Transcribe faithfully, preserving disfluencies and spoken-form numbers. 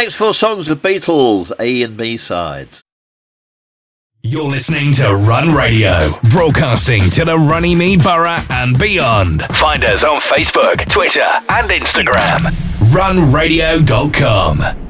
next four songs of Beatles, A and B sides. You're listening to Run Radio, broadcasting to the Runnymede Borough and beyond. Find us on Facebook, Twitter, and Instagram. run radio dot com.